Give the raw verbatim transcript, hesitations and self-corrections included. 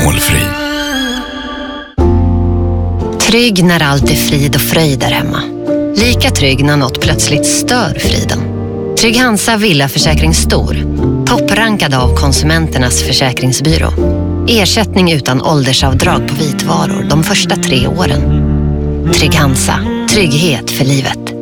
målfri. Trygg när allt är frid och fröjd där hemma. Lika trygg när något plötsligt stör friden. Trygg Hansa Villaförsäkring Stor. Topprankad av Konsumenternas försäkringsbyrå. Ersättning utan åldersavdrag på vitvaror de första tre åren. Trygg Hansa. Trygghet för livet.